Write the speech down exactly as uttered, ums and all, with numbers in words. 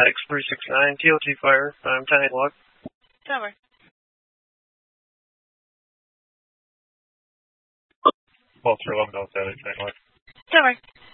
X three six nine, T O T fire, I'm ten eight log. Tower. twelve three eleven, Delta, ten eight log. Tower.